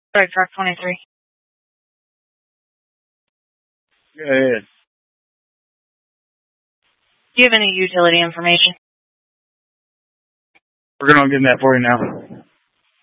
Sorry, truck 23. Go ahead. Do you have any utility information? We're going to get that for you now.